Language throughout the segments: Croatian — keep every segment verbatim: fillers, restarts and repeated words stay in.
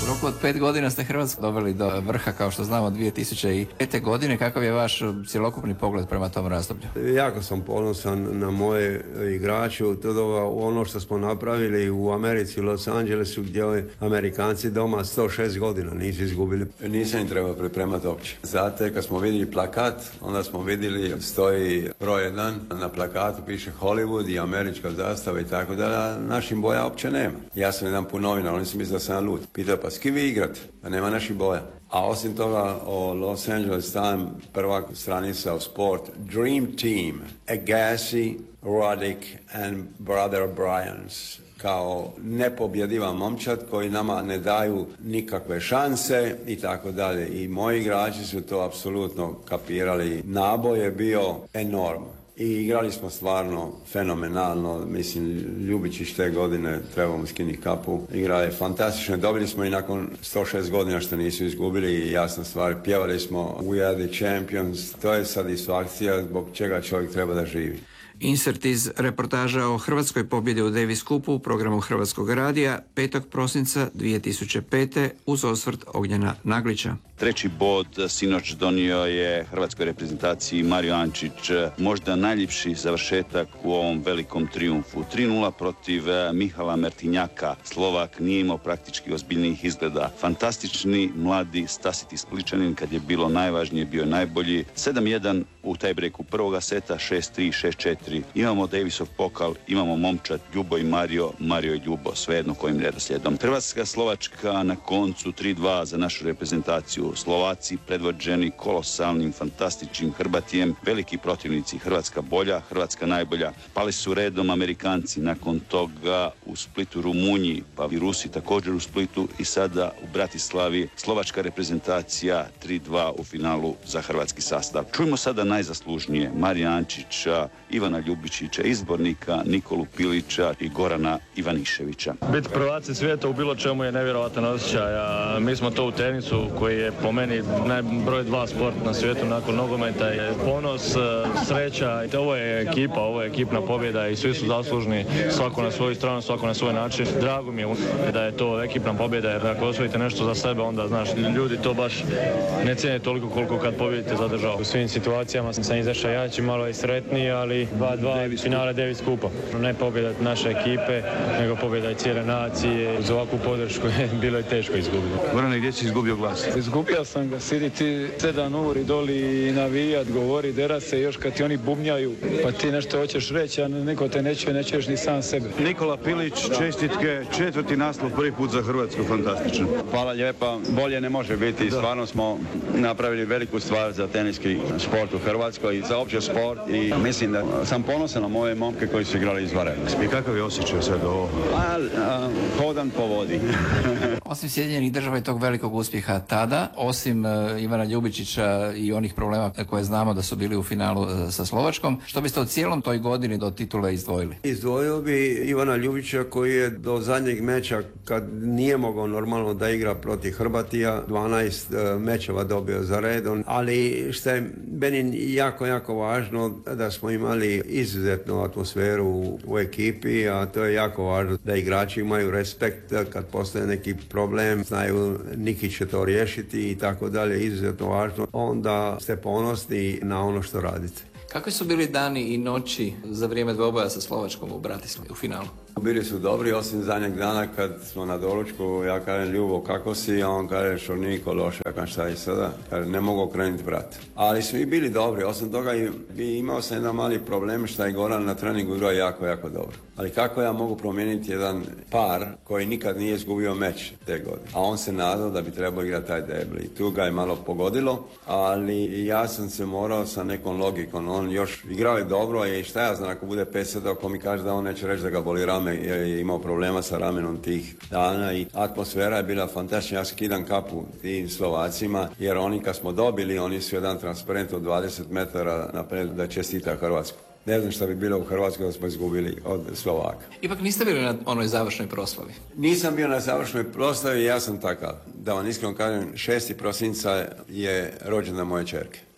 U roku od pet godina ste Hrvatsku doveli do vrha, kao što znamo, dvije tisuće pete. godine. Kakav je vaš cjelokupni pogled prema tom razdoblju? Jako sam ponosan na moje igrače. To ono što smo napravili u Americi, u Los Angelesu, gdje Amerikanci doma sto šest godina nisu izgubili. Nisam im trebao pripremati uopće. Zato kad smo vidjeli plakat, onda smo vidjeli stoji broj jedan, na plakatu piše Hollywood i američka zastava i tako da, našim boja uopće nema. Ja sam jedan pun novina, oni su mislili da sam lud. Pitao, pa s kim vi igrate? Da nema naših boja. A osim toga, o Los Angeles Times, prva stranica o sport, Dream Team, Agassi, Roddick and Brother Bryans, kao nepobjediva momčad koji nama ne daju nikakve šanse i tako dalje. I moji igrači su to apsolutno kapirali. Naboj je bio enorman. I igrali smo stvarno fenomenalno, mislim, Ljubičić te godine, trebamo skinuti kapu, igrali fantastično, dobili smo i nakon sto šest godina što nisu izgubili i jasna stvar, pjevali smo We are the champions, to je satisfakcija zbog čega čovjek treba da živi. Insert iz reportaža o hrvatskoj pobjedi u Davis Cupu u programu Hrvatskog radija petog prosinca dvije tisuće pete. uz osvrt Ognjena Naglića. Treći bod sinoć donio je hrvatskoj reprezentaciji Mario Ančić, možda najljepši završetak u ovom velikom trijumfu. tri nula protiv Mihala Mertinjaka. Slovak nije imao praktički ozbiljnijih izgleda. Fantastični mladi stasiti Spličanin, kad je bilo najvažnije, bio najbolji. sedam jedan u tajbreku prvoga seta, šest tri, šest četiri. Imamo Davisov pokal, imamo momčad Ljubo i Mario, Mario i Ljubo, svejedno kojim redoslijedom. Hrvatska Slovačka na koncu tri dva za našu reprezentaciju. Slovaci predvođeni kolosalnim, fantastičnim Hrvatijem, veliki protivnici, Hrvatska bolja, Hrvatska najbolja. Pali su redom Amerikanci, nakon toga u Splitu Rumunji, pa i Rusi također u Splitu i sada u Bratislavi slovačka reprezentacija tri dva u finalu za hrvatski sastav. Čujmo sada najzaslužnije Marija Ančića, Ivana Ljubičića, izbornika Nikolu Pilića i Gorana Ivaniševića. Biti prvaci svijeta u bilo čemu je nevjerojatan osjećaj. A mi smo to u tenisu koji je po meni najbroj dva sport na svijetu nakon nogometa. Je ponos, sreća. Ovo je ekipa, ovo je ekipna pobjeda i svi su zaslužni, svako na svoju stranu, svako na svoj način. Drago mi je da je to ekipna pobjeda, jer ako osvojite nešto za sebe, onda znaš, ljudi to baš ne cijene toliko koliko kad pobjedite za državu. U svim situacijama sam izašao jači, malo i sretniji, ali dva dva finale Davis Cupa. Ne pobjeda naše ekipe, nego pobjeda i cijele nacije. Uz ovakvu podršku je bilo je teško izgubiti. Gorane, gdje si izgubio glas? Izgubio sam ga, sidi ti sedam uri doli i navijat, govori, dera se, još kad ti oni bubnjaju, pa ti nešto hoćeš reći, a niko te ne čuje, ne čuješ ni sam sebe. Nikola Pilić, čestitke, četvrti naslov prvi put za Hrvatsku, fantastično. Hvala lijepa, bolje ne može biti, stvarno smo napravili veliku stvar za teniski sport u Hrvatskoj i za opće sport i mislim da sam ponosan na moje momke koji su igrali izvanredno. I kakav je osjećaj sad ovo? A, a, hodan po vodi. Osim Sjedinjenih Država i tog velikog uspjeha tada, osim uh, Ivana Ljubičića i onih problema koje znamo da su bili u finalu uh, sa Slovačkom, što biste od cijelom toj godini do titule izdvojili? Izdvojio bi Ivana Ljubića koji je do zadnjeg meča, kad nije mogao normalno da igra protiv Hrvatija, dvanaest uh, mečeva dobio za redom, ali što je meni jako, jako važno da smo imali izuzetnu atmosferu u, u ekipi, a to je jako važno da igrači imaju respekt kad postoje neki problem, znaju Niki će to riješiti i tako dalje, izuzetno važno. Onda ste ponosni na ono što radite. Kakvi su bili dani i noći za vrijeme dvoboja sa Slovačkom u Bratislavi u finalu? Bili su dobri, osim zadnjeg dana kad smo na doručku, ja kažem Ljubo kako si, a on kaže što niko loše, ja kažem šta je sada, kaže ne mogu okrenuti vrat. Ali su i bili dobri, osim toga i, i imao sam jedan mali problem što je Goran na treningu igrao jako, jako dobro. Ali kako ja mogu promijeniti jedan par koji nikad nije izgubio meč te godine, a on se nadao da bi trebao igrati taj debli. Tu ga je malo pogodilo, ali ja sam se morao sa nekom logikom, on još igrao je dobro i šta ja znam ako bude pet seta, ako mi kaže da on neće reći da ga boli rame, jer je imao problema sa ramenom tih dana i atmosfera je bila fantastična. Ja skidam kapu tim Slovacima, jer oni kad smo dobili, oni su jedan transparent od dvadeset metara napred da čestita Hrvatsku. Ne znam šta bi bilo u Hrvatskoj da smo izgubili od Slovaka. Ipak niste bili na onoj završnoj proslavi? Nisam bio na završnoj proslavi, ja sam takav. Da vam iskreno kažem, šesti prosinca je rođendan moje ćerke.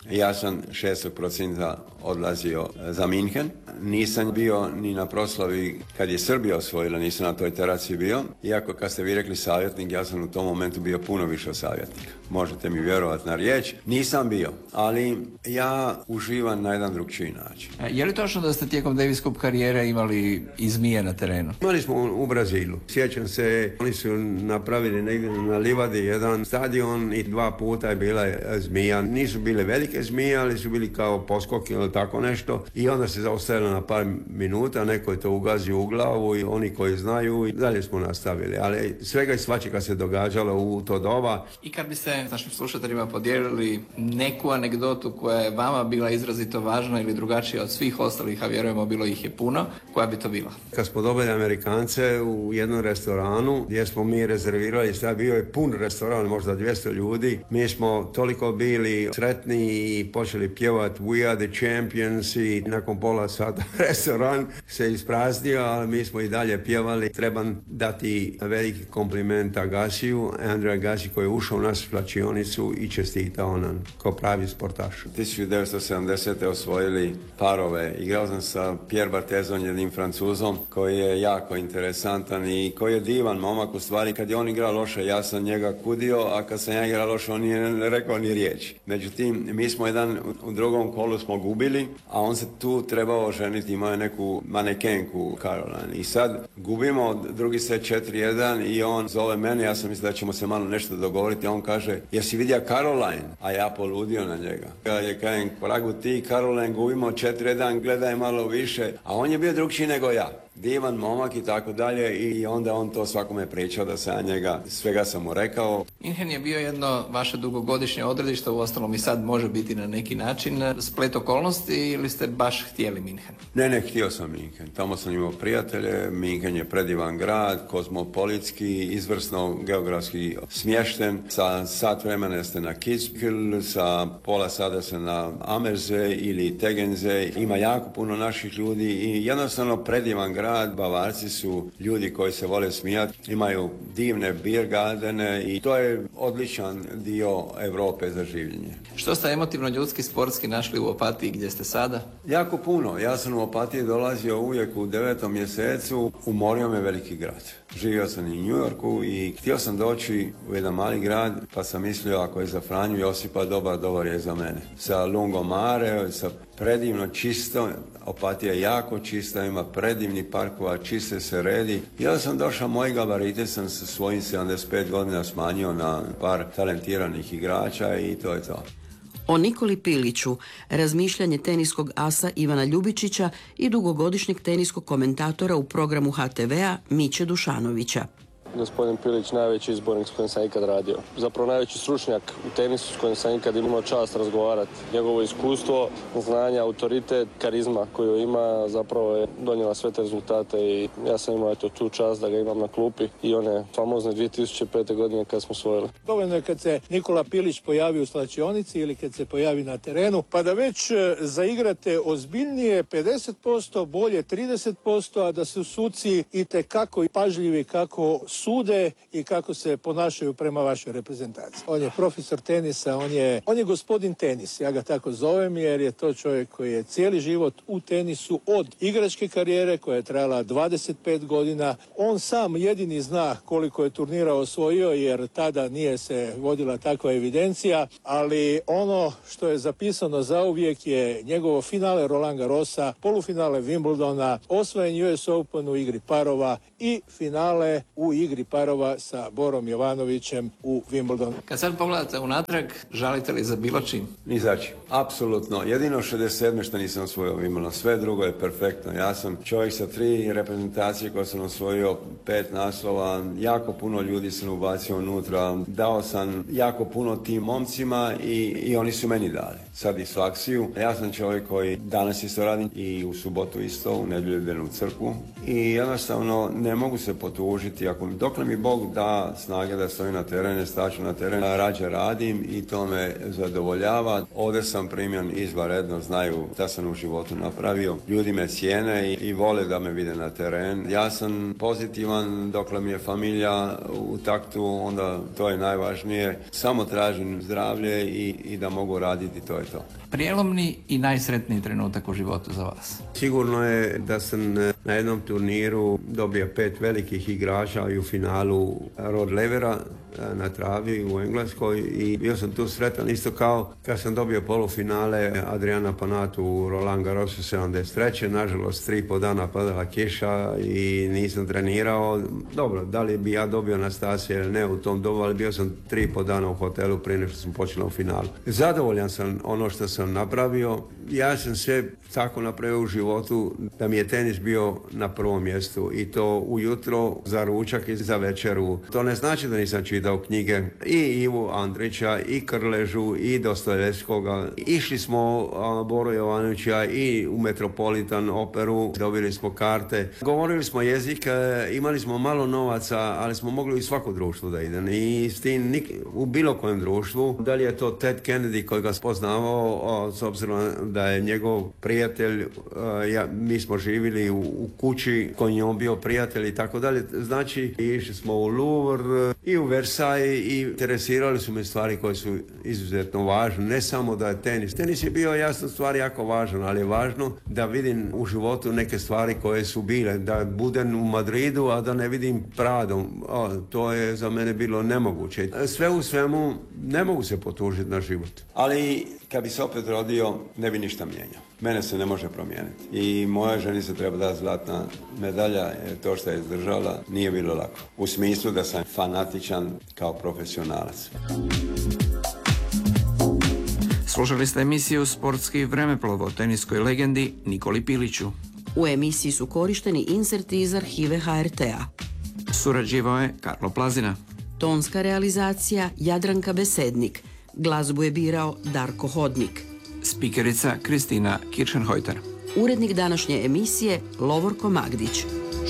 Ja sam šestog prosinca odlazio za Minhen. Nisam bio ni na proslavi kad je Srbija osvojila, nisam na toj terasi bio. Iako kad ste vi rekli savjetnik, ja sam u tom momentu bio puno više savjetnika. Možete mi vjerovati na riječ. Nisam bio, ali ja uživam na jedan drugčiji način. Je li točno da ste tijekom Davis Cup karijere imali i zmije na terenu? Imali smo u Brazilu. Sjećam se, oni su napravili negdje na livadi jedan stadion i dva puta je bila zmija. Nisu bile velike zmije, ali su bili kao poskoki ili tako nešto. I onda se zaostajalo na par minuta, neko je to ugazio u glavu i oni koji znaju i dalje smo nastavili. Ali svega i svačega se događalo u to doba. I kad biste našim slušateljima podijelili neku anegdotu koja je vama bila izrazito važna ili drugačija od svih ostalih, a vjerujemo bilo ih je puno, koja bi to bila? Kad smo dobili Amerikance u jednom restoranu gdje smo mi rezervirali, sad bio je pun restoran, možda dvjesto ljudi, mi smo toliko bili sretni i počeli pjevati We are the champions i nakon pola sata restoran se ispraznio, ali mi smo i dalje pjevali. Trebam dati veliki kompliment Agassiju, Andrew Agassi koji je ušao u našu slačionicu i čestitao nam kao pravi sportaš. tisuću devetsto sedamdesete osvojili parove. Igrao sam sa Pierre Barthezom, jednim Francuzom, koji je jako interesantan i koji je divan momak. U stvari, kad je on igrao loše, ja sam njega kudio, a kad sam ja igrao loše, on nije rekao ni riječi. Međutim, mi smo jedan, u drugom kolu smo gubili, a on se tu trebao ženiti, imao je neku manekenku Caroline. I sad gubimo drugi set četiri jedan i on zove mene, ja sam mislio da ćemo se malo nešto dogovoriti, a on kaže, jesi vidio Caroline? A ja poludio na njega. Ja je kajem, pragu ti Caroline, gubimo četiri jedan, gledaj malo više, a on je bio drugčiji nego ja. Divan momak i tako dalje i onda on to svakome pričao da se ja njega, svega sam mu rekao. Minhen je bio jedno vaše dugogodišnje odredište, u ostalom i sad može biti na neki način splet okolnosti ili ste baš htjeli Minhen? Ne, ne, htio sam Minhen. Tamo sam imao prijatelje, Minhen je predivan grad, kozmopolitski, izvrsno geografski smješten. Sa sat vremena ste na Kitzbühel, sa pola sada ste na Ammersee ili Tegernsee. Ima jako puno naših ljudi i jednostavno predivan grad. Bavarci su ljudi koji se vole smijati, imaju divne beer gardene i to je odličan dio Europe za življenje. Što ste emotivno ljudski sportski našli u Opatiji gdje ste sada? Jako puno. Ja sam u Opatiji dolazio uvijek u devetom mjesecu. Umorio me veliki grad. Živio sam i u New Yorku i htio sam doći u jedan mali grad, pa sam mislio ako je za Franju Josipa dobar, dobar je za mene. Sa lungomare, sa predivno čisto, Opatija je jako čista, ima predivni parkova, čiste se redi. Ja sam došao, moji gabarite sam sa svojim sedamdeset pet godina smanjio na par talentiranih igrača i to je to. O Nikoli Piliću, razmišljanje teniskog asa Ivana Ljubičića i dugogodišnjeg teniskog komentatora u programu ha te vea Miće Dušanovića. Gospodin Pilić najveći izbornik s kojim sam ikad radio. Zapravo najveći stručnjak u tenisu s kojim sam ikad imao čast razgovarati. Njegovo iskustvo, znanja, autoritet, karizma koju ima zapravo je donijela sve te rezultate i ja sam imao eto, tu čast da ga imam na klupi i one famozne dvije tisuće pete godine kad smo osvojili. Dovoljno je kad se Nikola Pilić pojavi u slačionici ili kad se pojavi na terenu, pa da već zaigrate ozbiljnije pedeset posto, bolje trideset posto, a da su suci itekako pažljivi kako sude i kako se ponašaju prema vašoj reprezentaciji. On je profesor tenisa, on je, on je gospodin tenis, ja ga tako zovem jer je to čovjek koji je cijeli život u tenisu od igračke karijere koja je trajala dvadeset pet godina. On sam jedini zna koliko je turnira osvojio jer tada nije se vodila takva evidencija, ali ono što je zapisano zauvijek je njegovo finale Roland Garrosa, polufinale Wimbledona, osvojen U S Open u igri parova i finale u igri parova sa Borom Jovanovićem u Wimbledonu. Kad sad pogledate unatrag, žalite li za bilo čim? Ni za čim. Apsolutno. Jedino šezdeset sedme što nisam osvojio Wimbledon. Sve drugo je perfektno. Ja sam čovjek sa tri reprezentacije koje sam osvojio, pet naslova. Jako puno ljudi sam ubacio unutra. Dao sam jako puno tim momcima i, i oni su meni dali satisfakciju. Ja sam čovjek koji danas isto radim i u subotu isto, u nedjelju idem u crkvu. I jednostavno ne mogu se potužiti. Ako, dokle mi Bog da snage da stojim na terenu, staću na teren, rađe radim i to me zadovoljava. Ovdje sam primjen izvanredno, znaju da sam u životu napravio. Ljudi me cijene i, i vole da me vide na teren. Ja sam pozitivan dokle mi je familija u taktu, onda to je najvažnije. Samo tražim zdravlje i, i da mogu raditi, to je to. Prijelomni i najsretniji trenutak u životu za vas? Sigurno je da sam na jednom turniru dobio pet velikih igrača i u finalu Rod Levera na travi u Engleskoj i bio sam tu sretan isto kao kad sam dobio polufinale Adriana Panatu u Roland Garrosu sedamdeset treće. Nažalost, tri po dana padala kiša i nisam trenirao. Dobro, da li bi ja dobio Nastasija ili ne u tom dobu, ali bio sam tri po dana u hotelu prije nego što sam počela u finalu. Zadovoljan sam ono što sam napravio. Ja sam sve tako napravio u životu da mi je tenis bio na prvom mjestu i to ujutro za ručak i za večeru. To ne znači da nisam čitao knjige i Ivu Andrića i Krležu i Dostojevskoga. Išli smo a, Boro Jovanovića i u Metropolitan operu, dobili smo karte. Govorili smo jezik, imali smo malo novaca, ali smo mogli u svako društvo da idem i s tim nik, u bilo kojem društvu. Da li je to Ted Kennedy koji ga spoznavao, a, s obzirom da je njegov prijatelj, a, ja, mi smo živjeli u, u kući koji je on bio prijatelj i tako dalje. Znači, išli smo u Louvre i u Versailles i interesirali su me stvari koje su izuzetno važne. Ne samo da je tenis. Tenis je bio jasno stvar jako važan, ali je važno da vidim u životu neke stvari koje su bile. Da budem u Madridu, a da ne vidim Pradu. O, to je za mene bilo nemoguće. Sve u svemu ne mogu se potužiti na život. Ali kad bi se opet rodio, ne bi ništa mijenjao. Mene se ne može promijeniti. I moja ženi se treba dati zlatna medalja, jer to što je izdržala nije bilo lako. U smislu da sam fanatičan kao profesionalac. Slušali ste emisiju Sportski vremeplov o teniskoj legendi Nikoli Piliću. U emisiji su korišteni inserti iz arhive ha er te a. Surađivao je Karlo Plazina. Tonska realizacija Jadranka Besednik. Glazbu je birao Darko Hodnik. Spikerica Kristina Kiršenhojter. Urednik današnje emisije Lovorko Magdić.